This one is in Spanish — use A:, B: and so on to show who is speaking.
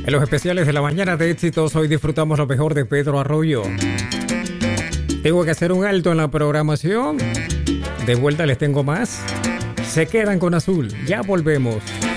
A: En los especiales de la mañana de éxitos, hoy disfrutamos lo mejor de Pedro Arroyo. Tengo que hacer un alto en la programación. De vuelta les tengo más. Se quedan con Azul. Ya volvemos.